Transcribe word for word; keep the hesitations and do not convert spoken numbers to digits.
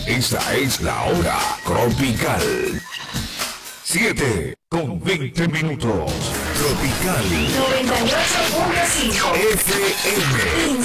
Esta es la hora tropical. siete con veinte minutos. Tropical noventa y ocho punto cinco F M.